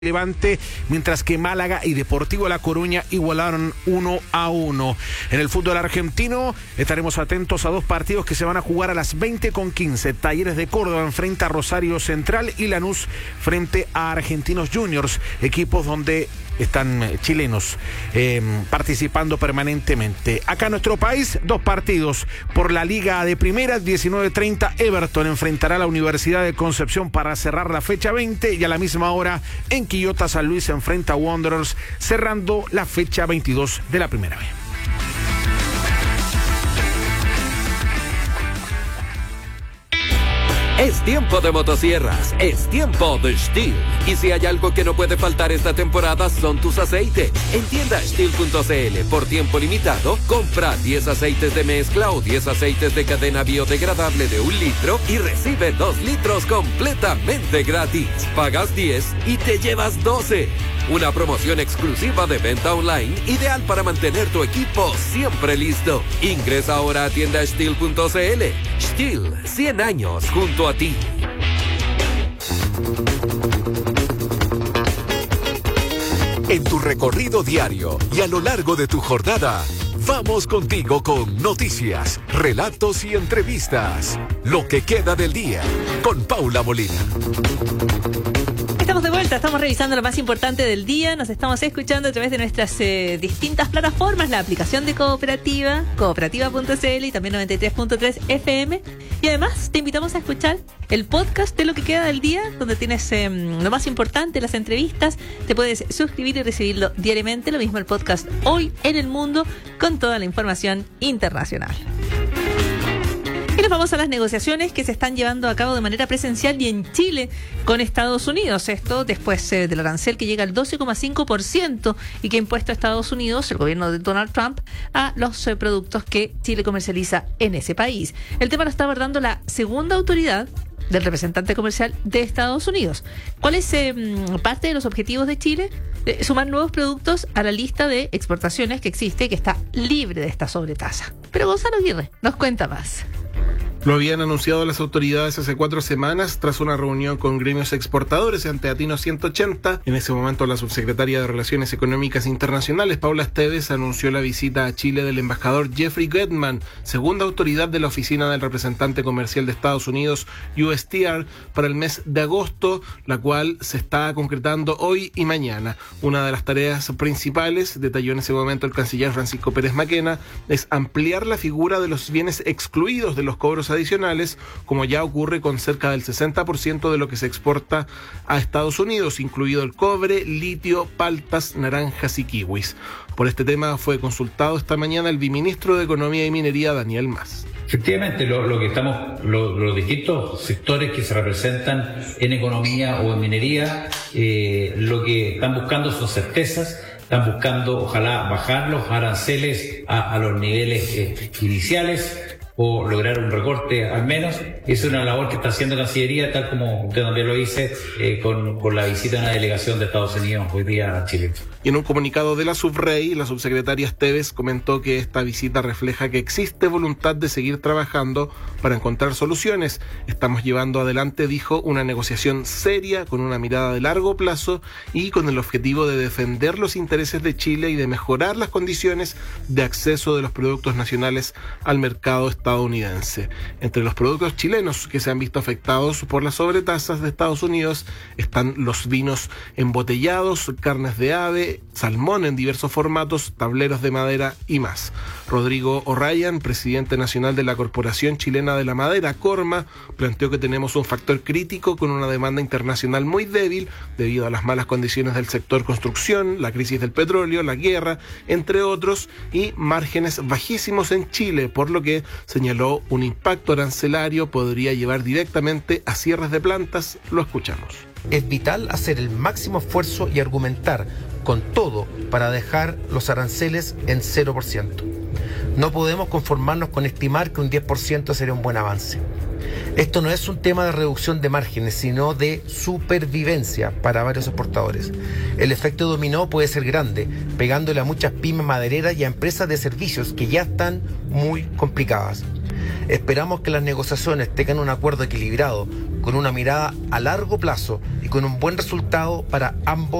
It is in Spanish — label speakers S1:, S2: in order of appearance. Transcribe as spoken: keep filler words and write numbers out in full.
S1: Levante, mientras que Málaga y Deportivo La Coruña igualaron uno a uno. En el fútbol argentino estaremos atentos a dos partidos que se van a jugar a las veinte con quince. Talleres de Córdoba enfrenta a Rosario Central y Lanús frente a Argentinos Juniors, equipos donde están chilenos eh, participando permanentemente. Acá en nuestro país, dos partidos por la Liga de Primera. Diecinueve treinta, Everton enfrentará a la Universidad de Concepción para cerrar la fecha veinte, y a la misma hora en Quillota San Luis se enfrenta a Wanderers, cerrando la fecha veintidós de la Primera B.
S2: Es tiempo de motosierras, es tiempo de Stihl. Y si hay algo que no puede faltar esta temporada son tus aceites. En tienda Stihl punto c l, por tiempo limitado, compra diez aceites de mezcla o diez aceites de cadena biodegradable de un litro y recibe dos litros completamente gratis. Pagas diez y te llevas doce. Una promoción exclusiva de venta online, ideal para mantener tu equipo siempre listo. Ingresa ahora a tienda Stihl punto c l. Stihl, cien años junto a ti.
S3: En tu recorrido diario y a lo largo de tu jornada, vamos contigo con noticias, relatos y entrevistas. Lo que queda del día, con Paula Molina.
S4: Estamos de vuelta, estamos revisando lo más importante del día, nos estamos escuchando a través de nuestras eh, distintas plataformas, la aplicación de Cooperativa, cooperativa punto c l y también noventa y tres punto tres F M. Y además te invitamos a escuchar el podcast de Lo que queda del día, donde tienes eh, lo más importante, las entrevistas. Te puedes suscribir y recibirlo diariamente, lo mismo el podcast Hoy en el Mundo, con toda la información internacional. Y nos vamos a las negociaciones que se están llevando a cabo de manera presencial y en Chile con Estados Unidos. Esto después eh, del arancel que llega al doce coma cinco por ciento y que ha impuesto a Estados Unidos, el gobierno de Donald Trump, a los eh, productos que Chile comercializa en ese país. El tema lo está abordando la segunda autoridad del representante comercial de Estados Unidos. ¿Cuál es eh, parte de los objetivos de Chile? Eh, sumar nuevos productos a la lista de exportaciones que existe y que está libre de esta sobretasa. Pero Gonzalo Aguirre nos cuenta más.
S5: Lo habían anunciado las autoridades hace cuatro semanas tras una reunión con gremios exportadores ante Atino ciento ochenta. En ese momento la subsecretaria de Relaciones Económicas Internacionales, Paula Esteves, anunció la visita a Chile del embajador Jeffrey Getman, segunda autoridad de la oficina del representante comercial de Estados Unidos, U S T R, para el mes de agosto, la cual se está concretando hoy y mañana. Una de las tareas principales, detalló en ese momento el canciller Francisco Pérez Maquena, es ampliar la figura de los bienes excluidos de los cobros adicionales, como ya ocurre con cerca del sesenta por ciento de lo que se exporta a Estados Unidos, incluido el cobre, litio, paltas, naranjas y kiwis. Por este tema fue consultado esta mañana el viceministro de Economía y Minería, Daniel Mas.
S6: Efectivamente, lo, lo que estamos, lo, los distintos sectores que se representan en economía o en minería, eh, lo que están buscando son certezas. Están buscando, ojalá, bajar los aranceles a, a los niveles eh, iniciales, o lograr un recorte al menos. Es una labor que está haciendo Cancillería, tal como usted también lo dice, eh, con, con la visita de una delegación de Estados Unidos hoy día a Chile.
S5: Y en un comunicado de la Subrey, la subsecretaria Esteves comentó que esta visita refleja que existe voluntad de seguir trabajando para encontrar soluciones. Estamos llevando adelante, dijo, una negociación seria con una mirada de largo plazo y con el objetivo de defender los intereses de Chile y de mejorar las condiciones de acceso de los productos nacionales al mercado estadounidense. Entre los productos chilenos que se han visto afectados por las sobretasas de Estados Unidos están los vinos embotellados, carnes de ave, salmón en diversos formatos, tableros de madera y más. Rodrigo O'Ryan, presidente nacional de la Corporación Chilena de la Madera, Corma, planteó que tenemos un factor crítico con una demanda internacional muy débil debido a las malas condiciones del sector construcción, la crisis del petróleo, la guerra, entre otros, y márgenes bajísimos en Chile, por lo que señaló un impacto arancelario podría llevar directamente a cierres de plantas. Lo escuchamos.
S7: Es vital hacer el máximo esfuerzo y argumentar con todo para dejar los aranceles en cero por ciento. No podemos conformarnos con estimar que un diez por ciento sería un buen avance. Esto no es un tema de reducción de márgenes, sino de supervivencia para varios exportadores. El efecto dominó puede ser grande, pegándole a muchas pymes madereras y a empresas de servicios que ya están muy complicadas. Esperamos que las negociaciones tengan un acuerdo equilibrado, con una mirada a largo plazo y con un buen resultado para ambos